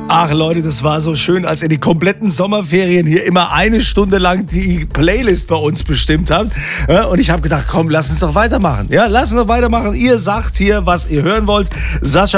Ach Leute, das war so schön, als ihr die kompletten Sommerferien hier immer eine Stunde lang die Playlist bei uns bestimmt habt. Ja, und ich habe gedacht, komm, lass uns doch weitermachen. Ja, lass uns doch weitermachen. Ihr sagt hier, was ihr hören wollt. Sascha